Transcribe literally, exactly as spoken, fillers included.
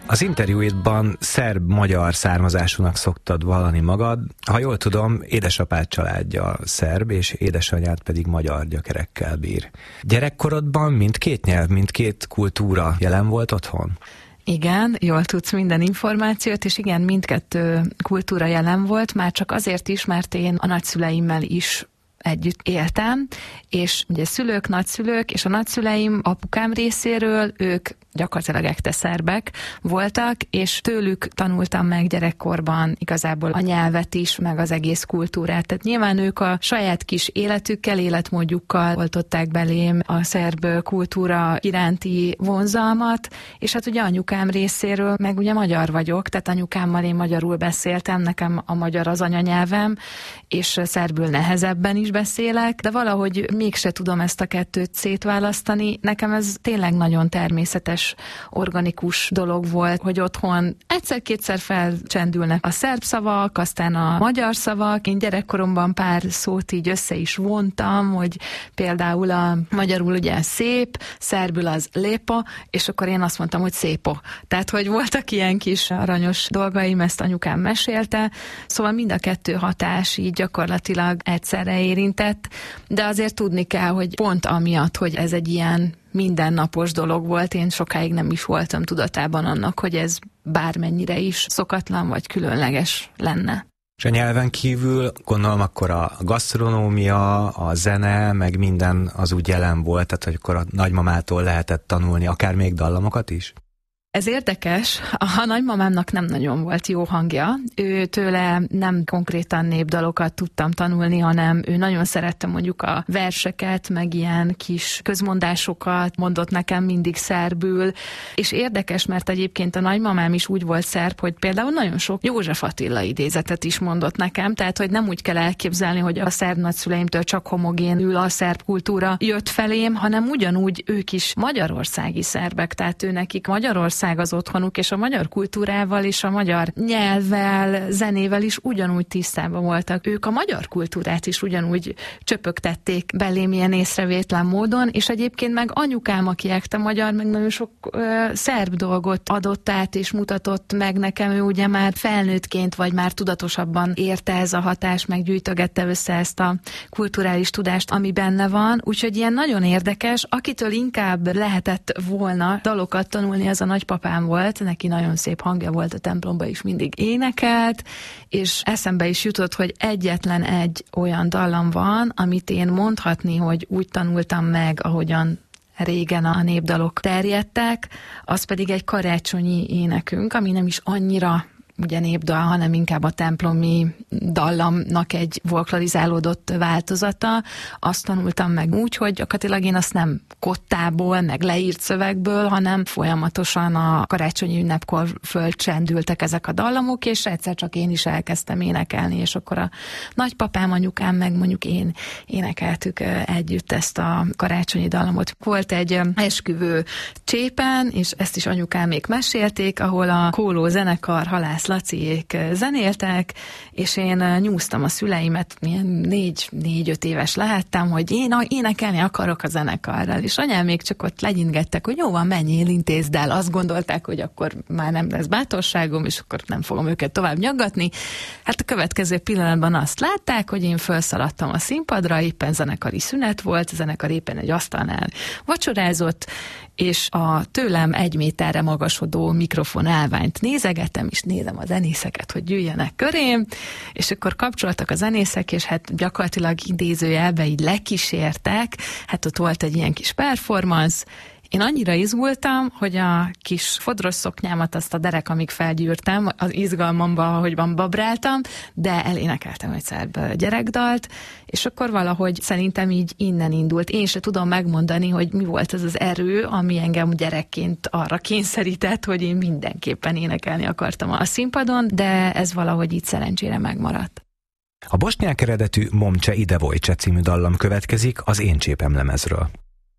Az interjúidban szerb-magyar származásúnak szoktad vallani magad. Ha jól tudom, édesapád családja szerb, és édesanyád pedig magyar gyökerekkel bír. Gyerekkorodban mindkét nyelv, mindkét kultúra jelen volt otthon? Igen, jól tudsz minden információt, és igen, mindkettő kultúra jelen volt, már csak azért is, mert én a nagyszüleimmel is együtt éltem, és ugye szülők, nagyszülők, és a nagyszüleim apukám részéről, ők gyakorlatilag ekte szerbek voltak, és tőlük tanultam meg gyerekkorban igazából a nyelvet is, meg az egész kultúrát. Tehát nyilván ők a saját kis életükkel, életmódjukkal oltották belém a szerb kultúra iránti vonzalmat, és hát ugye anyukám részéről, meg ugye magyar vagyok, tehát anyukámmal én magyarul beszéltem, nekem a magyar az anyanyelvem, és szerbül nehezebben is beszélek, de valahogy mégse tudom ezt a kettőt szétválasztani. Nekem ez tényleg nagyon természetes, organikus dolog volt, hogy otthon egyszer-kétszer felcsendülnek a szerb szavak, aztán a magyar szavak. Én gyerekkoromban pár szót így össze is vontam, hogy például a magyarul ugye szép, szerbül az lépa, és akkor én azt mondtam, hogy szépo. Tehát, hogy voltak ilyen kis aranyos dolgaim, ezt anyukám mesélte, szóval mind a kettő hatás így gyakorlatilag egyszerre érintett, de azért tudni kell, hogy pont amiatt, hogy ez egy ilyen mindennapos dolog volt, én sokáig nem is voltam tudatában annak, hogy ez bármennyire is szokatlan vagy különleges lenne. És a nyelven kívül gondolom akkor a gasztronómia, a zene, meg minden az úgy jelen volt, tehát hogy akkor a nagymamától lehetett tanulni akár még dallamokat is? Ez érdekes, a nagymamámnak nem nagyon volt jó hangja, ő tőle nem konkrétan népdalokat tudtam tanulni, hanem ő nagyon szerette mondjuk a verseket, meg ilyen kis közmondásokat mondott nekem mindig szerbül, és érdekes, mert egyébként a nagymamám is úgy volt szerb, hogy például nagyon sok József Attila idézetet is mondott nekem, tehát hogy nem úgy kell elképzelni, hogy a szerb nagyszüleimtől csak homogénül a szerb kultúra jött felém, hanem ugyanúgy ők is magyarországi szerbek, tehát ő nekik Magyarország az otthonuk, és a magyar kultúrával és a magyar nyelvvel, zenével is ugyanúgy tisztában voltak. Ők a magyar kultúrát is ugyanúgy csöpögtették belém ilyen észrevétlen módon, és egyébként meg anyukám, aki ekte magyar, meg nagyon sok ö, szerb dolgot adott át és mutatott meg nekem, ő ugye már felnőttként, vagy már tudatosabban érte ez a hatás, meg gyűjtögette össze ezt a kulturális tudást, ami benne van, úgyhogy ilyen nagyon érdekes, akitől inkább lehetett volna dalokat tanulni, az a nagypapám volt, neki nagyon szép hangja volt, a templomba is mindig énekelt, és eszembe is jutott, hogy egyetlen egy olyan dallam van, amit én mondhatni, hogy úgy tanultam meg, ahogyan régen a népdalok terjedtek, az pedig egy karácsonyi énekünk, ami nem is annyira ugye népdal, hanem inkább a templomi dallamnak egy folklorizálódott változata. Azt tanultam meg úgy, hogy gyakorlatilag én azt nem kottából, meg leírt szövegből, hanem folyamatosan a karácsonyi ünnepkor fölcsendültek ezek a dallamok, és egyszer csak én is elkezdtem énekelni, és akkor a nagypapám, anyukám, meg mondjuk én énekeltük együtt ezt a karácsonyi dallamot. Volt egy esküvő Csépen, és ezt is anyukámék mesélték, ahol a Kóló zenekar, Halász Laciék zenéltek, és én nyúztam a szüleimet, milyen négy, négy-öt éves lehettem, hogy én énekelni akarok a zenekarral, és anyám még csak ott legyingettek, hogy jó van, menjél, intézd el. Azt gondolták, hogy akkor már nem lesz bátorságom, és akkor nem fogom őket tovább nyaggatni. Hát a következő pillanatban azt látták, hogy én felszaladtam a színpadra, éppen zenekari szünet volt, a zenekar éppen egy asztalnál vacsorázott, és a tőlem egy méterre magasodó mikrofon állványt nézegettem, és nézem a zenészeket, hogy gyűjjenek körém, és akkor kapcsoltak a zenészek, és hát gyakorlatilag idézőjelbe így lekísértek, hát ott volt egy ilyen kis performance. Én annyira izgultam, hogy a kis fodros szoknyámat, azt a derekamig felgyűrtem, az izgalmamba, ahogyban babráltam, de elénekeltem egy szerb gyerekdalt, és akkor valahogy szerintem így innen indult. Én se tudom megmondani, hogy mi volt ez az erő, ami engem gyerekként arra kényszerített, hogy én mindenképpen énekelni akartam a színpadon, de ez valahogy így szerencsére megmaradt. A bosnyák eredetű Momcse ide Vojcse című dallam következik az Én csépem lemezről.